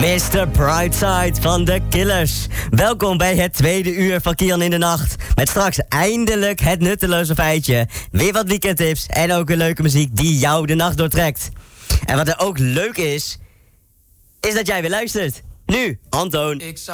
Mr. Brightside van The Killers. Welkom bij het tweede uur van Kian in de Nacht. Met straks eindelijk het nutteloze feitje. Weer wat weekendtips en ook een leuke muziek die jou de nacht doortrekt. En wat er ook leuk is dat jij weer luistert. Nu, Antoon.